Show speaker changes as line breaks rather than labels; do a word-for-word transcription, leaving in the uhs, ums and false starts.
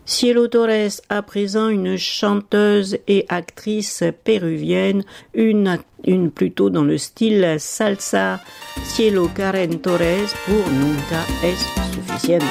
Cielo Torres, à présent une chanteuse et actrice péruvienne, une, une plutôt dans le style salsa. Cielo Karen Torres pour Nunca es suficiente.